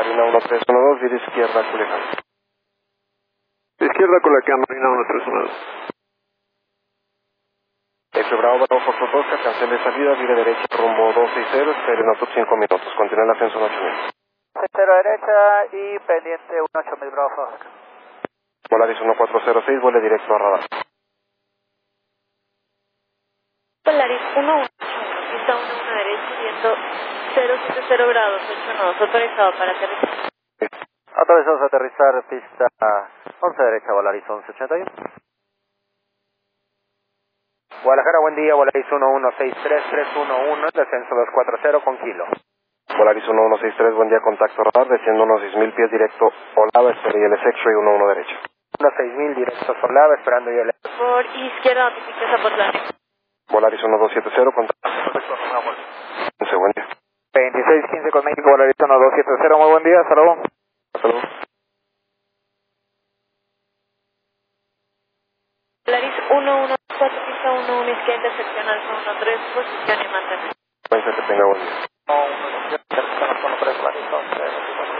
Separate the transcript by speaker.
Speaker 1: Marina 1312, vida izquierda, Culiacán.
Speaker 2: Izquierda, Culiacán, Marina 1312.
Speaker 1: F Bravo, Bravo, Foxtrot Oscar, cancele salida, vire derecha, rumbo 260, espere en otros 5 minutos. Continúe el ascenso en 8000.
Speaker 3: 0 derecha y pendiente 8000 Bravo Oscar.
Speaker 1: Polaris 1406, vuele directo a radar.
Speaker 4: Polaris 1-1, pista 1-1 derecha, viento 070 grados, 8 autorizado para aterrizar.
Speaker 3: Autorizados a aterrizar, pista 11 derecha, Polaris 1181. Guadalajara, buen día, Polaris 1163311, descenso 240 con kilo.
Speaker 1: Polaris 1163, buen día, contacto radar, desciendo unos 6000 pies directo, Olava, espere y el X-Ray 11 derecha.
Speaker 3: Unos 6000 directo Solava, esperando yo el...
Speaker 4: Por izquierda, notifica Zapotlán.
Speaker 1: Polaris 1270, contacto. Buen día.
Speaker 3: 2615 con México, Polaris 1270, muy buen día, hasta luego.
Speaker 1: Hasta luego.
Speaker 4: Polaris 114, pista 11 izquierda, sección alfa 13, posición y mantener.
Speaker 1: Puede ser que tenga buen día.
Speaker 3: 1, 2, 3, 4, 5, 6, 7, 8, 9, 10, 11, 12,